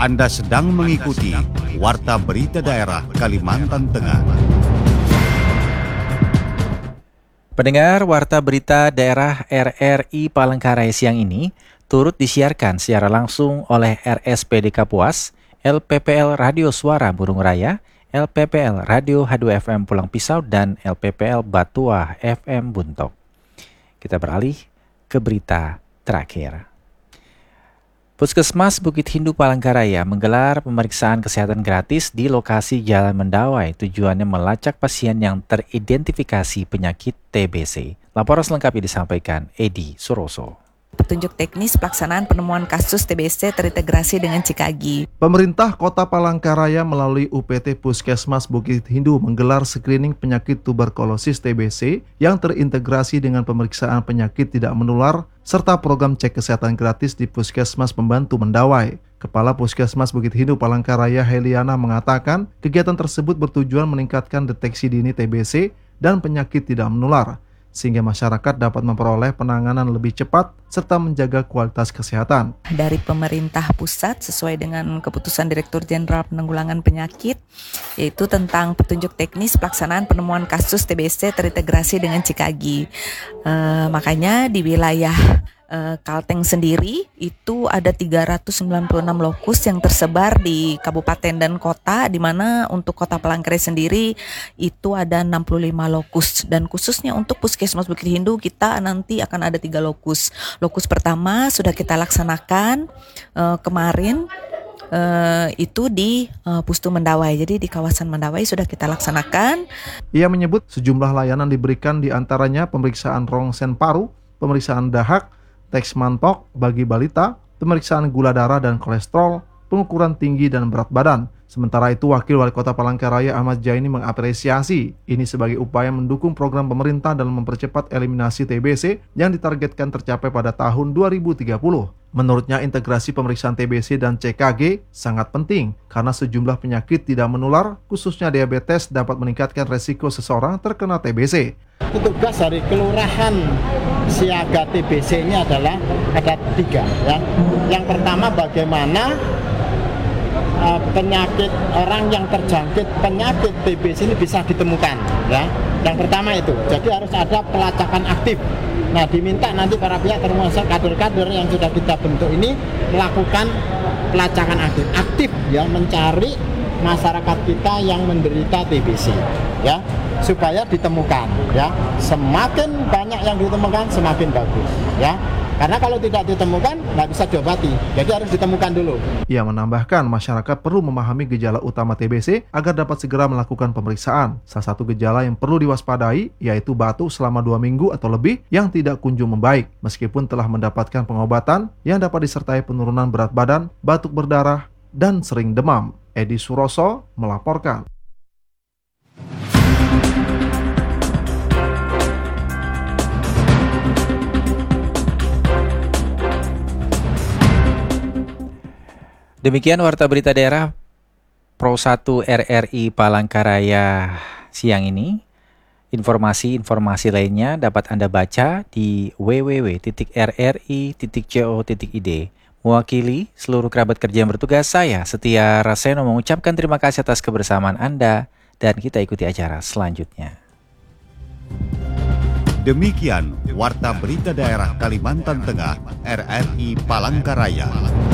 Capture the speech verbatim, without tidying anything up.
Anda sedang mengikuti Warta Berita Daerah Kalimantan Tengah. Pendengar, Warta Berita Daerah R R I Palangkaraya siang ini turut disiarkan secara langsung oleh R S P D Kapuas, L P P L Radio Suara Burung Raya, L P P L Radio H dua F M Pulang Pisau, dan L P P L Batua F M Buntok. Kita beralih ke berita terakhir. Puskesmas Bukit Hindu Palangkaraya menggelar pemeriksaan kesehatan gratis di lokasi Jalan Mendawai. Tujuannya melacak pasien yang teridentifikasi penyakit T B C. Laporan selengkapnya disampaikan Edi Suroso. Petunjuk teknis pelaksanaan penemuan kasus T B C terintegrasi dengan Cikagi. Pemerintah Kota Palangkaraya melalui U P T Puskesmas Bukit Hindu menggelar screening penyakit tuberkulosis T B C yang terintegrasi dengan pemeriksaan penyakit tidak menular serta program cek kesehatan gratis di Puskesmas Pembantu Mendawai. Kepala Puskesmas Bukit Hindu Palangkaraya Heliana mengatakan kegiatan tersebut bertujuan meningkatkan deteksi dini T B C dan penyakit tidak menular, sehingga masyarakat dapat memperoleh penanganan lebih cepat serta menjaga kualitas kesehatan. Dari pemerintah pusat sesuai dengan keputusan Direktur Jenderal Penanggulangan Penyakit, yaitu tentang petunjuk teknis pelaksanaan penemuan kasus T B C terintegrasi dengan Cikagi. E, makanya di wilayah e, Kalteng sendiri itu ada tiga ratus sembilan puluh enam lokus yang tersebar di kabupaten dan kota, di mana untuk Kota Palangkaraya sendiri itu ada enam puluh lima lokus, dan khususnya untuk Puskesmas Bukit Hindu kita nanti akan ada tiga lokus. Lokus pertama sudah kita laksanakan uh, kemarin uh, itu di uh, Pustu Mendawai. Jadi di kawasan Mendawai sudah kita laksanakan. Ia menyebut sejumlah layanan diberikan, diantaranya pemeriksaan rongsen paru, pemeriksaan dahak, tes mantok bagi balita, pemeriksaan gula darah dan kolesterol, pengukuran tinggi dan berat badan. Sementara itu, Wakil Wali Kota Palangkaraya Ahmad Jaini mengapresiasi ini sebagai upaya mendukung program pemerintah dalam mempercepat eliminasi T B C yang ditargetkan tercapai pada tahun dua ribu tiga puluh. Menurutnya, integrasi pemeriksaan T B C dan C K G sangat penting karena sejumlah penyakit tidak menular, khususnya diabetes, dapat meningkatkan resiko seseorang terkena T B C. Tugas dari kelurahan siaga T B C ini adalah ada tiga, ya. Yang pertama, bagaimana uh, penyakit orang yang terjangkit penyakit T B C ini bisa ditemukan, ya. Yang pertama itu, jadi harus ada pelacakan aktif. Nah, diminta nanti para pihak termasuk kader-kader yang sudah kita bentuk ini melakukan pelacakan aktif, aktif ya, mencari masyarakat kita yang menderita T B C, ya, supaya ditemukan, ya. Semakin banyak yang ditemukan semakin bagus, ya. Karena kalau tidak ditemukan nggak bisa diobati, jadi harus ditemukan dulu. Ia menambahkan masyarakat perlu memahami gejala utama T B C agar dapat segera melakukan pemeriksaan. Salah satu gejala yang perlu diwaspadai yaitu batuk selama dua minggu atau lebih yang tidak kunjung membaik, meskipun telah mendapatkan pengobatan yang dapat disertai penurunan berat badan, batuk berdarah, dan sering demam. Edi Suroso melaporkan. Demikian Warta Berita Daerah Pro satu R R I Palangkaraya siang ini. Informasi-informasi lainnya dapat Anda baca di w w w titik r r i titik co titik i d. Mewakili seluruh kerabat kerja yang bertugas, saya Setia Raseno mengucapkan terima kasih atas kebersamaan Anda, dan kita ikuti acara selanjutnya. Demikian Warta Berita Daerah Kalimantan Tengah R R I Palangkaraya.